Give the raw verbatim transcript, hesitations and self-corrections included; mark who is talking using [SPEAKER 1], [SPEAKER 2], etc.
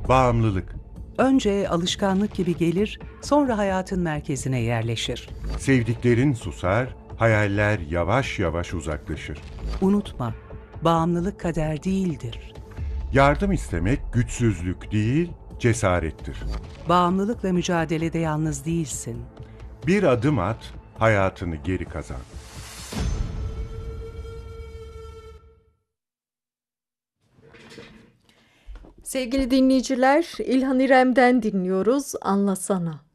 [SPEAKER 1] Bağımlılık.
[SPEAKER 2] Önce alışkanlık gibi gelir, sonra hayatın merkezine yerleşir.
[SPEAKER 1] Sevdiklerin susar, hayaller yavaş yavaş uzaklaşır.
[SPEAKER 2] Unutma, bağımlılık kader değildir.
[SPEAKER 1] Yardım istemek güçsüzlük değil, cesarettir.
[SPEAKER 2] Bağımlılıkla mücadelede yalnız değilsin.
[SPEAKER 1] Bir adım at, hayatını geri kazan.
[SPEAKER 3] Sevgili dinleyiciler, İlhan İrem'den dinliyoruz Anlasana.